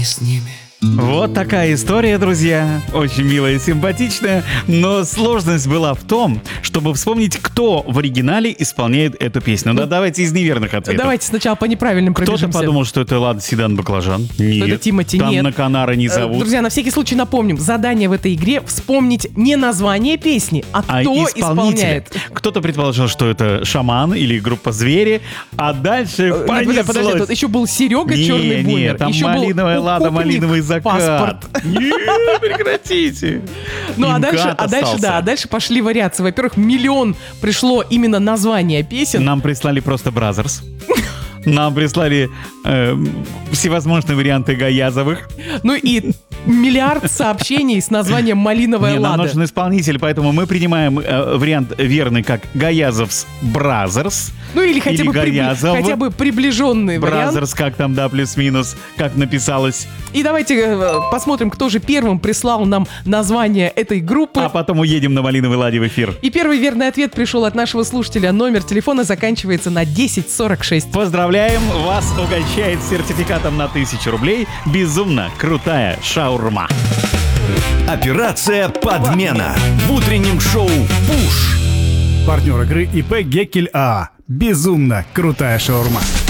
не с ними. Вот такая история, друзья. Очень милая и симпатичная. Но сложность была в том, чтобы вспомнить, кто в оригинале исполняет эту песню. Да, давайте из неверных ответов. Давайте сначала по неправильным пробежимся. Кто-то подумал, что это Лада Седан Баклажан. Нет. Это Тимати, там нет. на Канара не зовут. Друзья, на всякий случай напомним, задание в этой игре вспомнить не название песни, а кто исполняет. Кто-то предположил, что это Шаман или группа Звери, а дальше понеслось. Подожди, тут еще был Серега Черный Бумер. Нет, там еще малиновая был Лада, Укупник, малиновый закат. Паспорт. Нет, прекратите. Ну а Имкат дальше пошли вариации. Во-первых, миллион пришло именно название песен. Нам прислали просто Бразерс. Нам прислали всевозможные варианты Гаязовых. Ну и миллиард сообщений с названием «Малиновая Нам Лада». нужен исполнитель, поэтому мы принимаем вариант верный как Гаязовс Бразерс. Ну или хотя бы приближенный вариант. Бразерс, как там, да, плюс-минус, как написалось. И давайте посмотрим, кто же первым прислал нам название этой группы. А потом уедем на Малиновой Ладе в эфир. И первый верный ответ пришел от нашего слушателя. Номер телефона заканчивается на 1046. Поздравляем! Вас угощает сертификатом на 1000 рублей безумно крутая шаурма. Операция «Подмена» в утреннем шоу «Пуш». Партнер игры ИП «Геккель АА». Безумно крутая шаурма.